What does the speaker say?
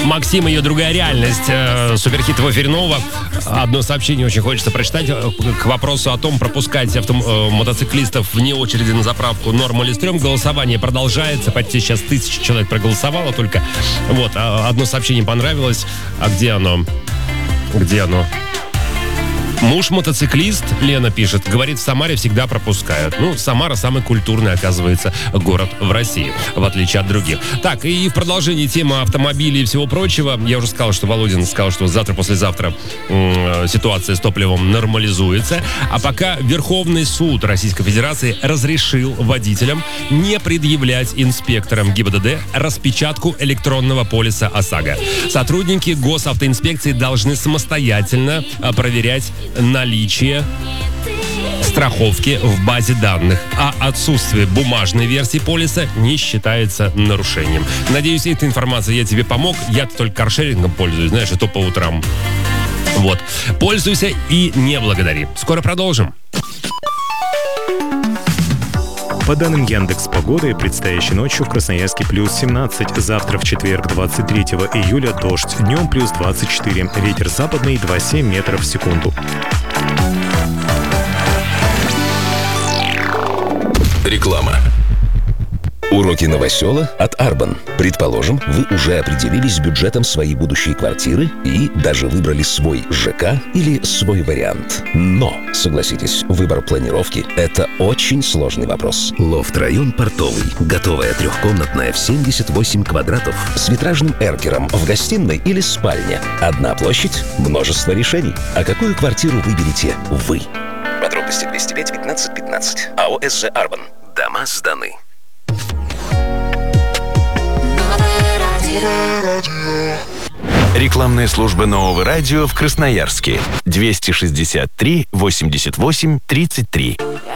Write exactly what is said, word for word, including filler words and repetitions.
Максим, ее другая реальность. Суперхит в эфире Нового. Одно сообщение очень хочется прочитать к вопросу о том, пропускать авто... мотоциклистов вне очереди на заправку норм или стрём. Голосование продолжается. Почти сейчас тысяча человек проголосовало только. Вот, одно сообщение понравилось. А где оно? Где оно? Муж-мотоциклист, Лена пишет, говорит, в Самаре всегда пропускают. Ну, Самара самый культурный, оказывается, город в России, в отличие от других. Так, и в продолжении темы автомобилей и всего прочего, я уже сказал, что Володин сказал, что завтра-послезавтра м- ситуация с топливом нормализуется. А пока Верховный суд Российской Федерации разрешил водителям не предъявлять инспекторам ГИБДД распечатку электронного полиса ОСАГО. Сотрудники госавтоинспекции должны самостоятельно проверять наличие страховки в базе данных, а отсутствие бумажной версии полиса не считается нарушением. Надеюсь, эта информация я тебе помог. Я только каршерингом пользуюсь, знаешь, и то по утрам. Вот. Пользуйся и не благодари. Скоро продолжим. По данным Яндекс.Погоды, предстоящей ночью в Красноярске плюс семнадцать, завтра в четверг двадцать третьего июля дождь, днем плюс двадцать четыре, ветер западный два целых семь десятых метров в секунду. Реклама. Уроки новосела от Арбан. Предположим, вы уже определились с бюджетом своей будущей квартиры и даже выбрали свой ЖК или свой вариант. Но, согласитесь, выбор планировки – это очень сложный вопрос. Лофт-район Портовый. Готовая трехкомнатная в семьдесят восемь квадратов с витражным эркером в гостиной или спальне. Одна площадь, множество решений. А какую квартиру выберете вы? Подробности двести пять пятнадцать пятнадцать. АО СЖ Арбан. Дома сданы. Рекламная служба Нового радио в Красноярске. двести шестьдесят три восемьдесят восемь тридцать три.